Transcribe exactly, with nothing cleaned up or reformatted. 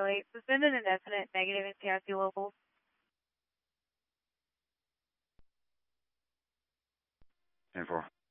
zero eight, suspended indefinite, negative in T I C locals. ten four.